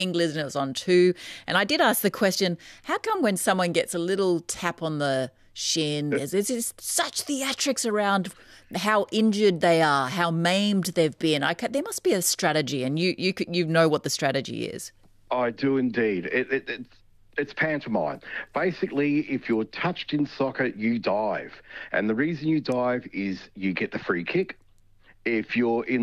England, and it was on 2. And I did ask the question, how come when someone gets a little tap on the shin, there's just such theatrics around how injured they are, how maimed they've been? There must be a strategy, and you know what the strategy is. I do indeed. It's pantomime. Basically, if you're touched in soccer, you dive. And the reason you dive is you get the free kick. If you're in